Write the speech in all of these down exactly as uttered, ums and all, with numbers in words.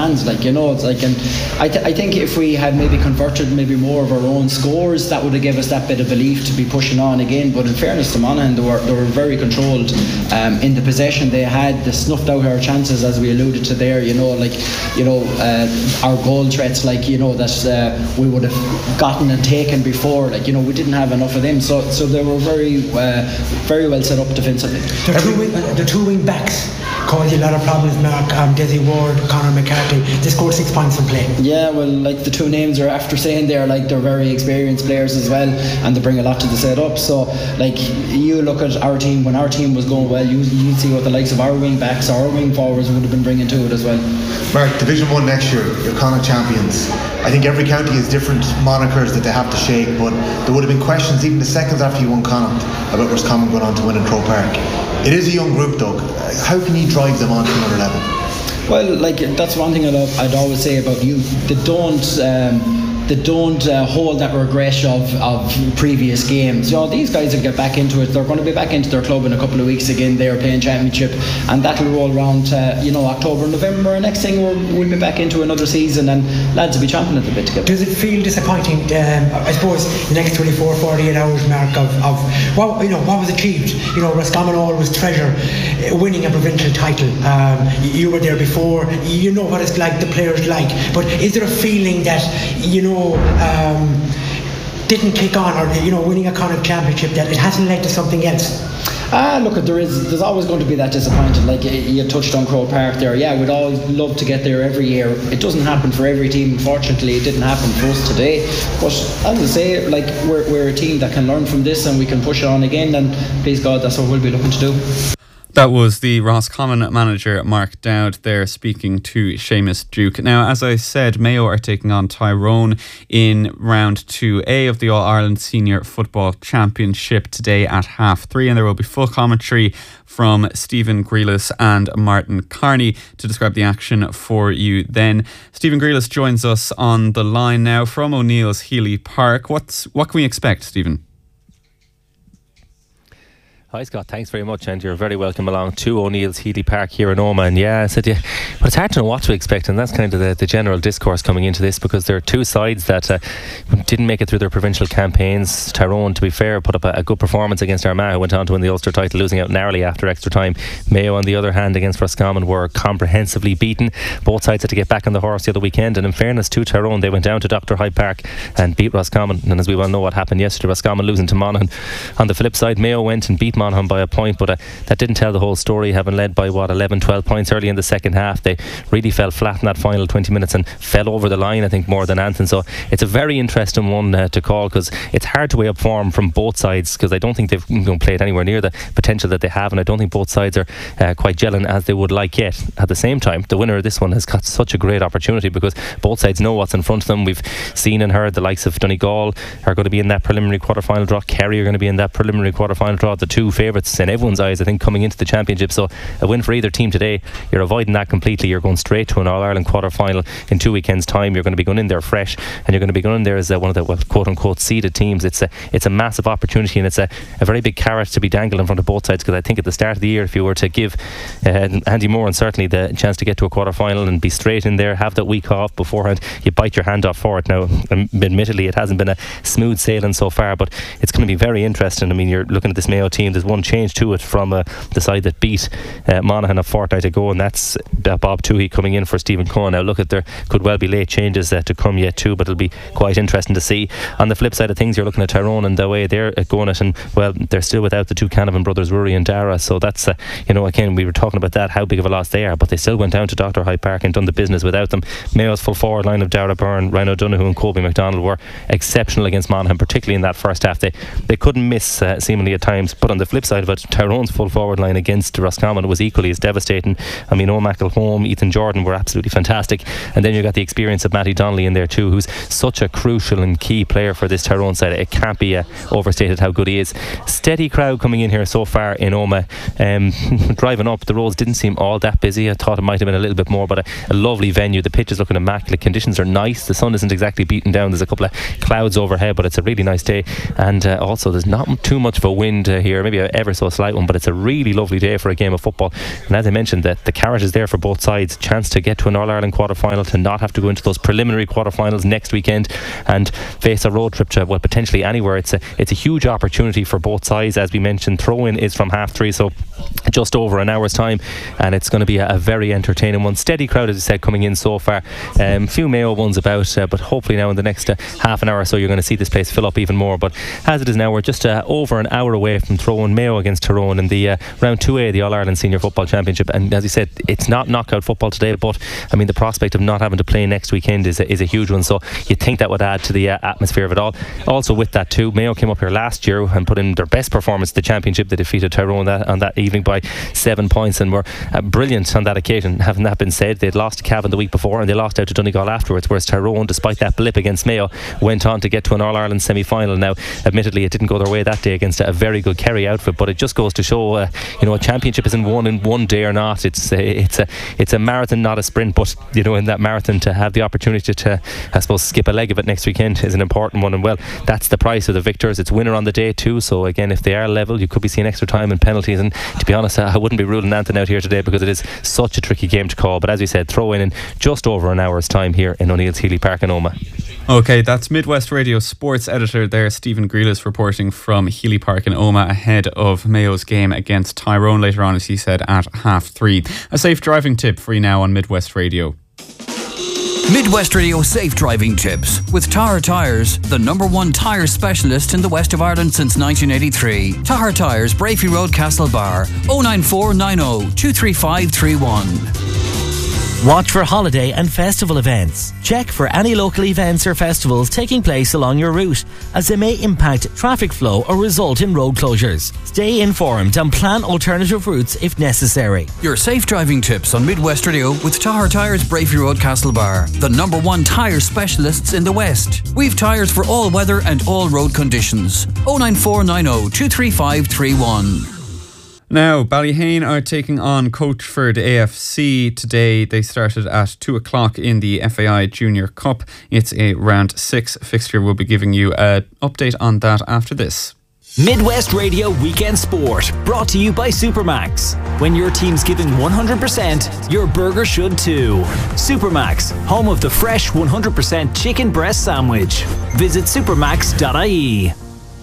hands. Like, you know, it's like, and I, th- I think if we had maybe converted maybe more of our own scores, that would have given us that bit of belief to be pushing on again. But in fairness to Monaghan, they were they were very controlled um, in the possession they had. They snuffed out our chances, as we alluded to there. You know, like, you know, uh, our goal threats, like, you know, that uh, we would have gotten and taken before. Like, you know, we didn't have enough of them. So so they were very uh, very well set up defensively. The two wing, the two wing backs caused you a lot of problems, Mark. Um, Desi Ward, Conor McCarthy. They scored six points in play. Yeah, well, like the two names are after saying there, like they're very experienced players as well, and they bring a lot to the setup. So, like, you look at our team, when our team was going well, you you see what the likes of our wing backs, our wing forwards would have been bringing to it as well. Mark, Division One next year, you're Connacht champions. I think every county has different monikers that they have to shake, but there would have been questions even the seconds after you won Connacht about Roscommon going on to win in Croke Park. It is a young group, Doug. How can you drive them on to another level? Well, like, that's one thing I'd, I'd always say about you. They don't um, they don't uh, hold that regret of, of previous games. You know, these guys will get back into it. They're going to be back into their club in a couple of weeks again. They're playing championship, and that'll roll around uh, you know, October, November. Next thing we'll, we'll be back into another season, and lads will be champing at the bit together. Does it feel disappointing? Um, I suppose the next twenty-four, forty-eight hours, Mark, of, of what, you know, what was achieved. You know, Roscommon always treasure winning a provincial title. Um, you were there before. You know what it's like, the players like. But is there a feeling that, you know, um, didn't kick on, or, you know, winning a Connacht championship, that it hasn't led to something else? Ah, look, there is. There's always going to be that disappointment. Like, you touched on Croke Park there. Yeah, we'd always love to get there every year. It doesn't happen for every team. Unfortunately, it didn't happen for us today. But as I say, like, we're we're a team that can learn from this, and we can push it on again. And please God, that's what we'll be looking to do. That was the Roscommon manager Mark Dowd there speaking to Seamus Duke. Now, as I said, Mayo are taking on Tyrone in round two A of the All-Ireland Senior Football Championship today at half three, and there will be full commentary from Stephen Grealis and Martin Carney to describe the action for you then. Stephen Grealis joins us on the line now from O'Neill's Healy Park. What's, what can we expect, Stephen? Hi Scott, thanks very much, and you're very welcome along to O'Neill's Healy Park here in Omagh. And yeah, I said, yeah, but it's hard to know what to expect, and that's kind of the, the general discourse coming into this, because there are two sides that uh, didn't make it through their provincial campaigns. Tyrone, to be fair, put up a, a good performance against Armagh, who went on to win the Ulster title, losing out narrowly after extra time. Mayo, on the other hand, against Roscommon, were comprehensively beaten. Both sides had to get back on the horse the other weekend, and in fairness to Tyrone, they went down to Doctor Hyde Park and beat Roscommon. And as we well know what happened yesterday, Roscommon losing to Monaghan. On the flip side, Mayo went and beat Monaghan by a point, but uh, that didn't tell the whole story, having led by what, eleven, twelve points early in the second half. They really fell flat in that final twenty minutes and fell over the line, I think, more than anything. So it's a very interesting one uh, to call, because it's hard to weigh up form from both sides, because I don't think they've you know, played anywhere near the potential that they have, and I don't think both sides are uh, quite gelling as they would like yet. At the same time, the winner of this one has got such a great opportunity, because both sides know what's in front of them. We've seen and heard the likes of Donegal are going to be in that preliminary quarter-final draw. Kerry are going to be in that preliminary quarter-final draw, the two favourites in everyone's eyes, I think, coming into the championship. So a win for either team today, you're avoiding that completely. You're going straight to an All-Ireland quarter-final in two weekends' time. You're going to be going in there fresh, and you're going to be going in there as uh, one of the well, quote-unquote seeded teams. It's a it's a massive opportunity, and it's a, a very big carrot to be dangled in front of both sides, because I think at the start of the year, if you were to give uh, Andy Moore and certainly the chance to get to a quarter-final and be straight in there, have that week off beforehand, you bite your hand off for it. Now, admittedly, it hasn't been a smooth sailing so far, but it's going to be very interesting. I mean, you're looking at this Mayo team. There's one change to it from uh, the side that beat uh, Monaghan a fortnight ago, and that's uh, Bob Toohey coming in for Stephen Cohen. Now look, at there could well be late changes uh, to come yet too, but it'll be quite interesting to see. On the flip side of things, you're looking at Tyrone and the way they're uh, going it, and well, they're still without the two Canavan brothers, Rory and Dara, so that's uh, you know, again, we were talking about that, how big of a loss they are, but they still went down to Doctor Hyde Park and done the business without them. Mayo's full forward line of Dara Byrne, Ryan O'Donoghue and Colby McDonald were exceptional against Monaghan, particularly in that first half. They they couldn't miss uh, seemingly at times, but on the flip side of it, Tyrone's full forward line against Roscommon was equally as devastating. I mean, O'Mac Home, Ethan Jordan were absolutely fantastic, and then you got the experience of Matty Donnelly in there too, who's such a crucial and key player for this Tyrone side. It can't be uh, overstated how good he is. Steady crowd coming in here so far in Omagh. Um, driving up, the roads didn't seem all that busy. I thought it might have been a little bit more, but a, a lovely venue. The pitch is looking immaculate. Conditions are nice. The sun isn't exactly beaten down. There's a couple of clouds overhead, but it's a really nice day, and uh, also there's not too much of a wind uh, here. Maybe a ever so slight one, but it's a really lovely day for a game of football. And as I mentioned, that the carrot is there for both sides. Chance to get to an All-Ireland quarter-final, to not have to go into those preliminary quarter-finals next weekend and face a road trip to, well, potentially anywhere. It's a, it's a huge opportunity for both sides. As we mentioned, throw-in is from half three, so just over an hour's time, and it's going to be a, a very entertaining one. Steady crowd, as I said, coming in so far. A um, few Mayo ones about, uh, but hopefully now in the next uh, half an hour or so you're going to see this place fill up even more. But as it is now, we're just uh, over an hour away from throwing Mayo against Tyrone in the uh, round two A, the All-Ireland Senior Football Championship. And as you said, it's not knockout football today, but I mean the prospect of not having to play next weekend is a, is a huge one, so you'd think that would add to the uh, atmosphere of it all. Also with that too, Mayo came up here last year and put in their best performance at the championship. They defeated Tyrone that, on that evening by seven points and were uh, brilliant on that occasion. Having that been said, they'd lost to Cavan the week before and they lost out to Donegal afterwards, whereas Tyrone, despite that blip against Mayo, went on to get to an All-Ireland semi-final. Now admittedly it didn't go their way that day against a very good Kerry outfit, but it just goes to show uh, you know, a championship isn't won in one day or not. It's a, it's a it's a marathon, not a sprint, but you know, in that marathon to have the opportunity to, I suppose, skip a leg of it next weekend is an important one. And well, that's the price of the victors. It's winner on the day too, so again, if they are level, you could be seeing extra time and penalties. And to be honest, I wouldn't be ruling Anton out here today because it is such a tricky game to call. But as we said, throw in in just over an hour's time here in O'Neill's Healy Park in Omagh. Okay, that's Midwest Radio sports editor there, Stephen Grealis, reporting from Healy Park in Omagh ahead of Mayo's game against Tyrone later on, as he said, at half three. A safe driving tip for you now on Midwest Radio. Midwest Radio safe driving tips with Tahar Tyres, the number one tyre specialist in the west of Ireland since nineteen eighty-three. Tahar Tyres, Brafey Road, Castlebar, oh nine four nine oh two three five three one. Watch for holiday and festival events. Check for any local events or festivals taking place along your route, as they may impact traffic flow or result in road closures. Stay informed and plan alternative routes if necessary. Your safe driving tips on Midwest Radio with Tahar Tyres, Brafey Road, Castlebar, the number one tyre specialists in the West. We've tyres for all weather and all road conditions. oh nine four nine oh two three five three one. Now, Ballyhane are taking on Coachford A F C today. They started at two o'clock in the F A I Junior Cup. It's a round six fixture. We'll be giving you an update on that after this. Midwest Radio Weekend Sport, brought to you by Supermax. When your team's giving one hundred percent, your burger should too. Supermax, home of the fresh one hundred percent chicken breast sandwich. Visit supermax dot I E.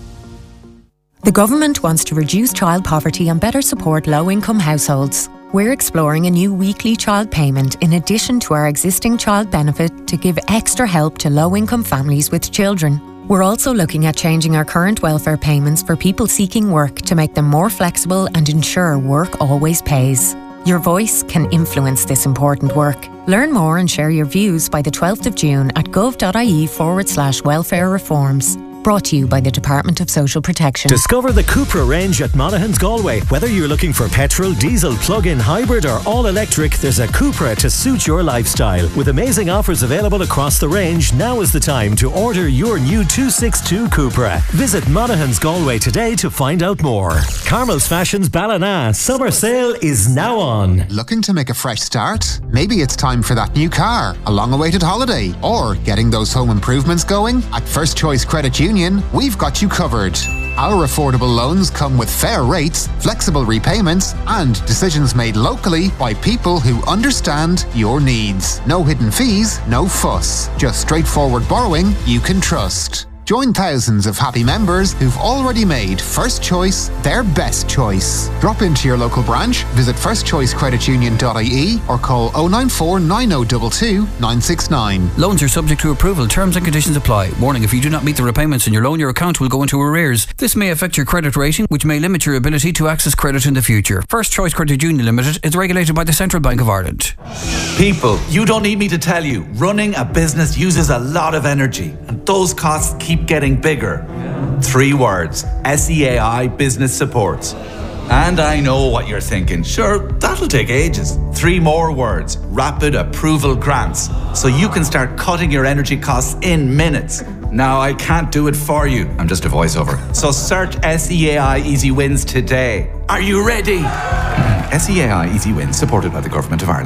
The government wants to reduce child poverty and better support low-income households. We're exploring a new weekly child payment in addition to our existing child benefit to give extra help to low-income families with children. We're also looking at changing our current welfare payments for people seeking work to make them more flexible and ensure work always pays. Your voice can influence this important work. Learn more and share your views by the twelfth of June at gov.ie forward slash welfare reforms. Brought to you by the Department of Social Protection. Discover the Cupra range at Monaghan's Galway. Whether you're looking for petrol, diesel, plug-in, hybrid or all-electric, there's a Cupra to suit your lifestyle. With amazing offers available across the range, now is the time to order your new two sixty-two Cupra. Visit Monaghan's Galway today to find out more. Carmel's Fashions Ballina summer sale is now on. Looking to make a fresh start? Maybe it's time for that new car, a long-awaited holiday, or getting those home improvements going? At First Choice Credit Union, we've got you covered. Our affordable loans come with fair rates, flexible repayments, and decisions made locally by people who understand your needs. No hidden fees, no fuss. Just straightforward borrowing you can trust. Join thousands of happy members who've already made First Choice their best choice. Drop into your local branch, visit first choice credit union dot I E or call oh nine four nine oh two two nine six nine. Loans are subject to approval. Terms and conditions apply. Warning, if you do not meet the repayments in your loan, your account will go into arrears. This may affect your credit rating, which may limit your ability to access credit in the future. First Choice Credit Union Limited is regulated by the Central Bank of Ireland. People, you don't need me to tell you, running a business uses a lot of energy, and those costs keep getting bigger. Three words: S E A I Business Supports. And I know what you're thinking. Sure, that'll take ages. Three more words: Rapid Approval Grants. So you can start cutting your energy costs in minutes. Now, I can't do it for you. I'm just a voiceover. So search S E A I Easy Wins today. Are you ready? S E A I Easy Wins, supported by the Government of Ireland.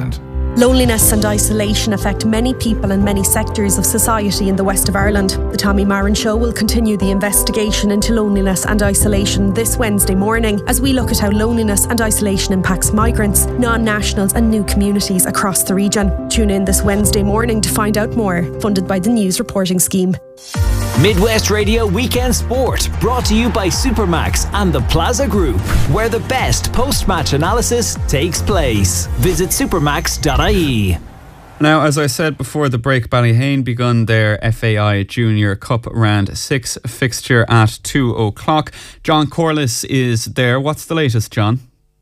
Loneliness and isolation affect many people and many sectors of society in the west of Ireland. The Tommy Marin Show will continue the investigation into loneliness and isolation this Wednesday morning as we look at how loneliness and isolation impacts migrants, non-nationals and new communities across the region. Tune in this Wednesday morning to find out more. Funded by the News Reporting Scheme. Midwest Radio Weekend Sport, brought to you by Supermax and the Plaza Group, where the best post-match analysis takes place. Visit supermax dot I E. Now, as I said before the break, Ballyhane begun their F A I Junior Cup Round six fixture at two o'clock. John Corliss is there. What's the latest, John?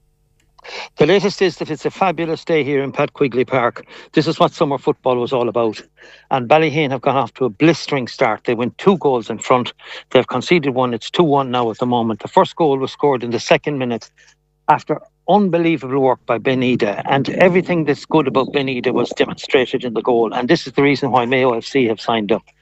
The latest is that it's a fabulous day here in Pat Quigley Park. This is what summer football was all about. And Ballyhane have gone off to a blistering start. They went two goals in front. They've conceded one. It's two one now at the moment. The first goal was scored in the second minute after unbelievable work by Ben Ida. And everything that's good about Ben Ida was demonstrated in the goal. And this is the reason why Mayo F C have signed up.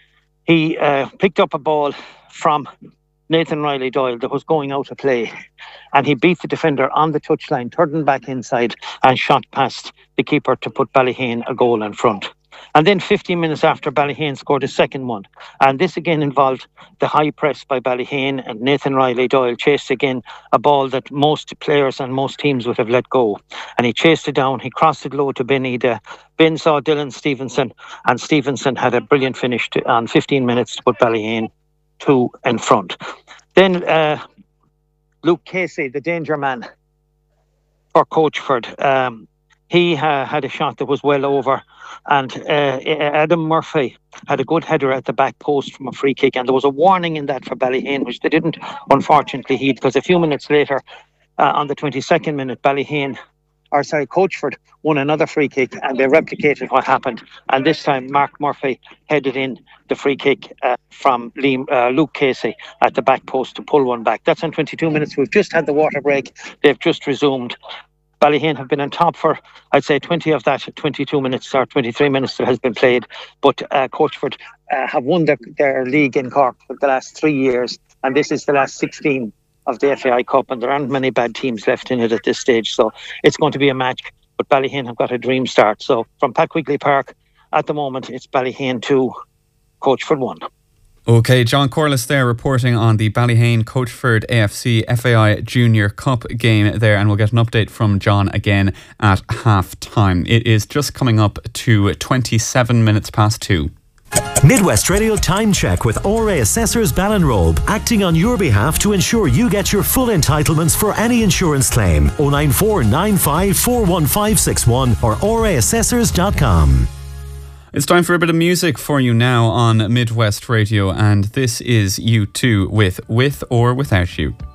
He uh, picked up a ball from Nathan Riley Doyle that was going out of play, and he beat the defender on the touchline, turned back inside and shot past the keeper to put Ballyhane a goal in front. And then fifteen minutes after, Ballyhane scored a second one, and this again involved the high press by Ballyhane, and Nathan Riley Doyle chased again a ball that most players and most teams would have let go, and he chased it down. He crossed it low to Ben Ida. Ben saw Dylan Stevenson, and Stevenson had a brilliant finish to, on fifteen minutes to put Ballyhane two in front. Then uh, Luke Casey, the danger man for Coachford, um, he uh, had a shot that was well over, and uh, Adam Murphy had a good header at the back post from a free kick, and there was a warning in that for Ballyhane, which they didn't unfortunately heed, because a few minutes later, uh, on the twenty-second minute, Ballyhane or sorry, Coachford won another free kick, and they replicated what happened. And this time, Mark Murphy headed in the free kick uh, from Liam, uh, Luke Casey at the back post to pull one back. That's in twenty-two minutes. We've just had the water break. They've just resumed. Ballyhane have been on top for, I'd say, twenty of that twenty-two minutes or twenty-three minutes that has been played. But uh, Coachford uh, have won their, their league in Cork for the last three years, and this is the last sixteen of the F A I Cup, and there aren't many bad teams left in it at this stage, so it's going to be a match. But Ballyhane have got a dream start. So from Pat Quigley Park, at the moment, it's Ballyhane two, Coachford one. Okay, John Corliss there reporting on the Ballyhane Coachford A F C F A I Junior Cup game there, and we'll get an update from John again at half time. It is just coming up to twenty-seven minutes past two. Midwest Radio Time Check with O R A Assessors Ballinrobe, acting on your behalf to ensure you get your full entitlements for any insurance claim. oh nine four nine five four one five six one or O R A assessors dot com. It's time for a bit of music for you now on Midwest Radio, and this is U two with With or Without You.